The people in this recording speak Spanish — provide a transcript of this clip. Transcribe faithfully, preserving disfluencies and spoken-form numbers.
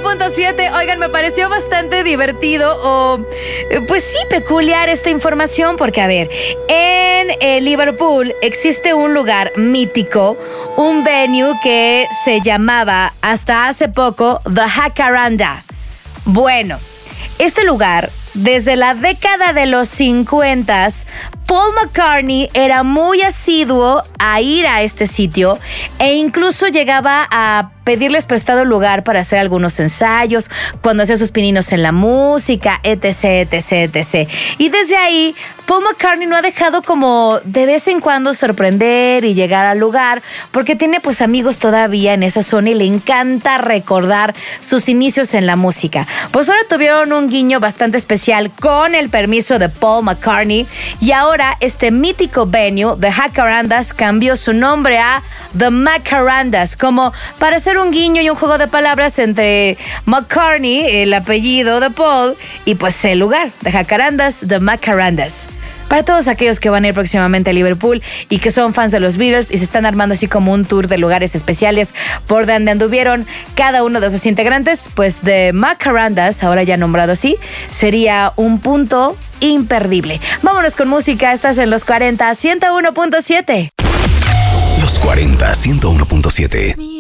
punto siete. Oigan, me pareció bastante divertido o, pues sí, peculiar esta información porque, a ver, en eh, Liverpool existe un lugar mítico, un venue que se llamaba hasta hace poco The Jacaranda. Bueno, este lugar, desde la década de los cincuenta, Paul McCartney era muy asiduo a ir a este sitio e incluso llegaba a pedirles prestado lugar para hacer algunos ensayos, cuando hacía sus pininos en la música, etc, etc, etc. Y desde ahí, Paul McCartney no ha dejado como de vez en cuando sorprender y llegar al lugar, porque tiene pues amigos todavía en esa zona y le encanta recordar sus inicios en la música. Pues ahora tuvieron un guiño bastante especial con el permiso de Paul McCartney y ahora este mítico venue, The Jacarandas, cambió su nombre a The Macarandas, como para hacer un guiño y un juego de palabras entre McCartney, el apellido de Paul, y pues el lugar, The Jacarandas, The Macarandas. Para todos aquellos que van a ir próximamente a Liverpool y que son fans de los Beatles y se están armando así como un tour de lugares especiales por donde anduvieron cada uno de sus integrantes, pues The Macarandas, ahora ya nombrado así, sería un punto imperdible. Vámonos con música, estás en Los cuarenta, ciento uno punto siete. Los cuarenta, ciento uno punto siete.